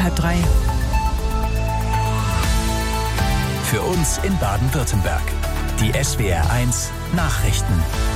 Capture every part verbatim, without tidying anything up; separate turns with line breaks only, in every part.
halb drei.
Für uns in Baden-Württemberg. Die S W R eins Nachrichten.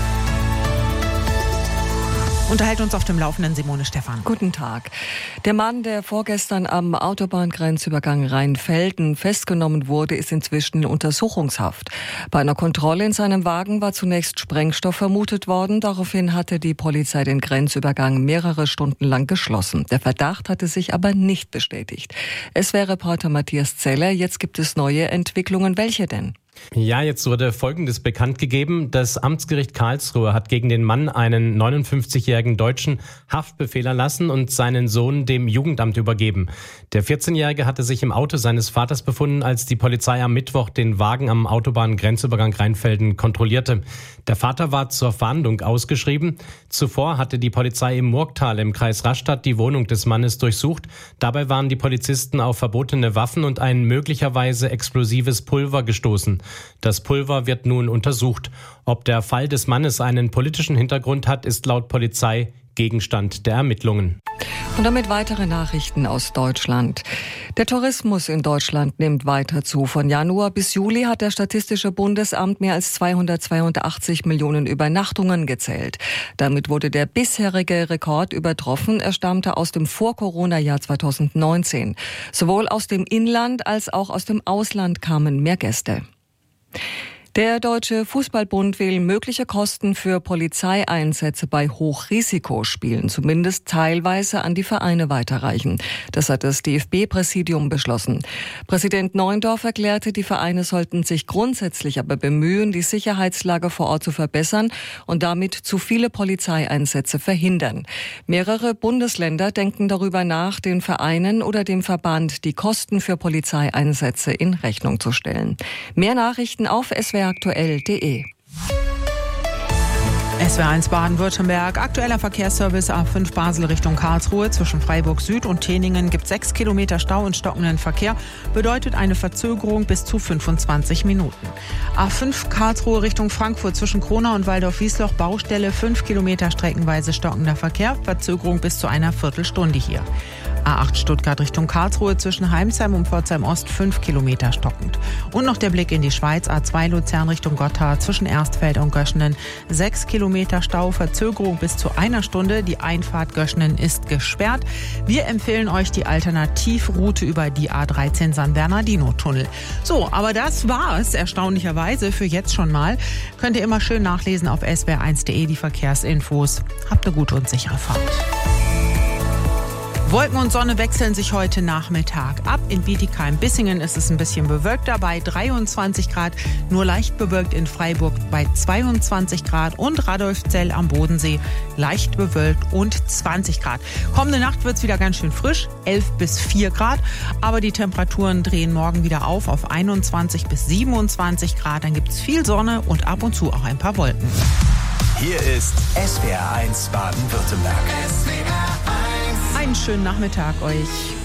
Unterhält uns auf dem Laufenden Simone Stephan.
Guten Tag. Der Mann, der vorgestern am Autobahngrenzübergang Rheinfelden festgenommen wurde, ist inzwischen in Untersuchungshaft. Bei einer Kontrolle in seinem Wagen war zunächst Sprengstoff vermutet worden. Daraufhin hatte die Polizei den Grenzübergang mehrere Stunden lang geschlossen. Der Verdacht hatte sich aber nicht bestätigt. S W R-Reporter Matthias Zeller, jetzt gibt es neue Entwicklungen. Welche denn?
Ja, jetzt wurde Folgendes bekannt gegeben. Das Amtsgericht Karlsruhe hat gegen den Mann, einen neunundfünfzigjährigen Deutschen, Haftbefehl erlassen und seinen Sohn dem Jugendamt übergeben. Der vierzehnjährige hatte sich im Auto seines Vaters befunden, als die Polizei am Mittwoch den Wagen am Autobahngrenzübergang Rheinfelden kontrollierte. Der Vater war zur Fahndung ausgeschrieben. Zuvor hatte die Polizei im Murgtal im Kreis Rastatt die Wohnung des Mannes durchsucht. Dabei waren die Polizisten auf verbotene Waffen und ein möglicherweise explosives Pulver gestoßen. Das Pulver wird nun untersucht. Ob der Fall des Mannes einen politischen Hintergrund hat, ist laut Polizei Gegenstand der Ermittlungen.
Und damit weitere Nachrichten aus Deutschland. Der Tourismus in Deutschland nimmt weiter zu. Von Januar bis Juli hat das Statistische Bundesamt mehr als zweihundertzweiundachtzig Millionen Übernachtungen gezählt. Damit wurde der bisherige Rekord übertroffen. Er stammte aus dem Vor-Corona-Jahr zweitausendneunzehn. Sowohl aus dem Inland als auch aus dem Ausland kamen mehr Gäste. Der Deutsche Fußballbund will mögliche Kosten für Polizeieinsätze bei Hochrisikospielen zumindest teilweise an die Vereine weiterreichen. Das hat das D F B-Präsidium beschlossen. Präsident Neuendorf erklärte, die Vereine sollten sich grundsätzlich aber bemühen, die Sicherheitslage vor Ort zu verbessern und damit zu viele Polizeieinsätze verhindern. Mehrere Bundesländer denken darüber nach, den Vereinen oder dem Verband die Kosten für Polizeieinsätze in Rechnung zu stellen. Mehr Nachrichten auf S W R aktuell punkt de.
S W R eins Baden-Württemberg. Aktueller Verkehrsservice A fünf Basel Richtung Karlsruhe. Zwischen Freiburg Süd und Teningen gibt sechs Kilometer Stau und stockenden Verkehr. Bedeutet eine Verzögerung bis zu fünfundzwanzig Minuten. A fünf Karlsruhe Richtung Frankfurt. Zwischen Kronau und Waldorf-Wiesloch Baustelle. fünf Kilometer streckenweise stockender Verkehr. Verzögerung bis zu einer Viertelstunde hier. A acht Stuttgart Richtung Karlsruhe. Zwischen Heimsheim und Pforzheim Ost fünf Kilometer stockend. Und noch der Blick in die Schweiz. A zwei Luzern Richtung Gotthard. Zwischen Erstfeld und Göschenen sechs Kilometer Stau, Verzögerung bis zu einer Stunde. Die Einfahrt Göschenen ist gesperrt. Wir empfehlen euch die Alternativroute über die A dreizehn San Bernardino-Tunnel. So, aber das war's erstaunlicherweise für jetzt schon mal. Könnt ihr immer schön nachlesen auf S W R eins punkt de die Verkehrsinfos. Habt eine gute und sichere Fahrt. Wolken und Sonne wechseln sich heute Nachmittag ab. In Bietigheim-Bissingen ist es ein bisschen bewölkter bei dreiundzwanzig Grad, nur leicht bewölkt in Freiburg bei zweiundzwanzig Grad und Radolfzell am Bodensee leicht bewölkt und zwanzig Grad. Kommende Nacht wird es wieder ganz schön frisch, elf bis vier Grad, aber die Temperaturen drehen morgen wieder auf auf einundzwanzig bis siebenundzwanzig Grad. Dann gibt es viel Sonne und ab und zu auch ein paar Wolken.
Hier ist S W R eins Baden-Württemberg.
Einen schönen Nachmittag euch.